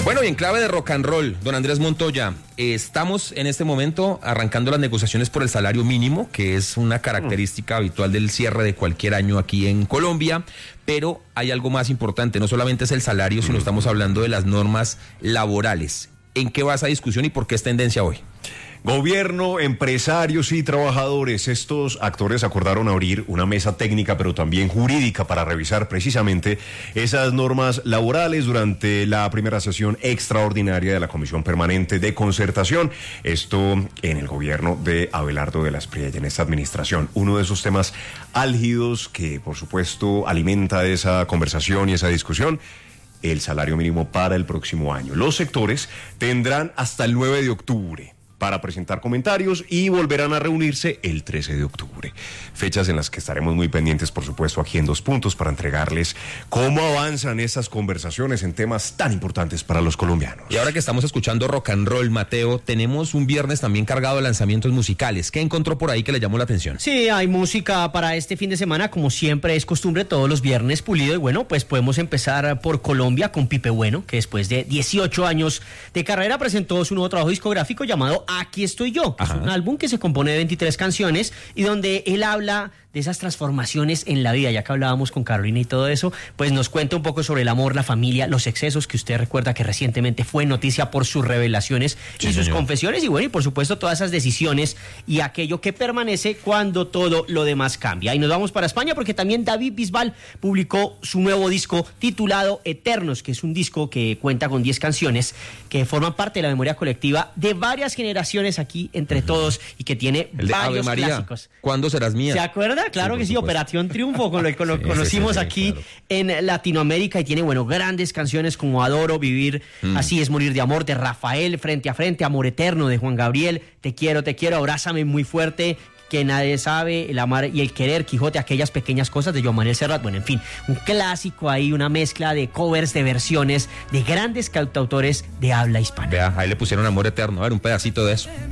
Bueno, y en clave de rock and roll, don Andrés Montoya, estamos en este momento arrancando las negociaciones por el salario mínimo, que es una característica habitual del cierre de cualquier año aquí en Colombia, pero hay algo más importante, no solamente es el salario, sino estamos hablando de las normas laborales. ¿En qué va esa discusión y por qué es tendencia hoy? Gobierno, empresarios y trabajadores, estos actores acordaron abrir una mesa técnica pero también jurídica para revisar precisamente esas normas laborales durante la primera sesión extraordinaria de la Comisión Permanente de Concertación. Esto en el gobierno de Abelardo de la Espriella, en esta administración. Uno de esos temas álgidos que por supuesto alimenta esa conversación y esa discusión, el salario mínimo para el próximo año. Los sectores tendrán hasta el 9 de octubre para presentar comentarios y volverán a reunirse el 13 de octubre. Fechas en las que estaremos muy pendientes, por supuesto, aquí en Dos Puntos para entregarles cómo avanzan estas conversaciones en temas tan importantes para los colombianos. Y ahora que estamos escuchando rock and roll, Mateo, tenemos un viernes también cargado de lanzamientos musicales. ¿Qué encontró por ahí que le llamó la atención? Sí, hay música para este fin de semana, como siempre es costumbre, todos los viernes, Pulido. Y bueno, pues podemos empezar por Colombia con Pipe Bueno, que después de 18 años de carrera presentó su nuevo trabajo discográfico llamado Aquí estoy yo, que es un álbum que se compone de 23 canciones y donde él habla de esas transformaciones en la vida. Ya que hablábamos con Carolina y todo eso, pues nos cuenta un poco sobre el amor, la familia, los excesos, que usted recuerda que recientemente fue noticia por sus revelaciones y sus confesiones, y bueno, y por supuesto todas esas decisiones y aquello que permanece cuando todo lo demás cambia. Y nos vamos para España porque también David Bisbal publicó su nuevo disco titulado Eternos, que es un disco que cuenta con 10 canciones que forman parte de la memoria colectiva de varias generaciones aquí entre todos y que tiene el de varios Ave María, clásicos. ¿Cuándo serás mía? ¿Se acuerda? Claro que sí, Operación Triunfo, con lo que lo conocimos aquí claro, en Latinoamérica, y tiene, bueno, grandes canciones como Adoro, Vivir, Así es Morir de Amor, de Rafael, Frente a Frente, Amor Eterno, de Juan Gabriel, Te quiero, Abrázame muy fuerte, Que nadie sabe, El amar y el querer, Quijote, Aquellas pequeñas cosas, de Joan Manuel Serrat. Bueno, en fin, un clásico ahí, una mezcla de covers, de versiones de grandes cantautores de habla hispana. Vea, ahí le pusieron Amor Eterno, a ver, un pedacito de eso.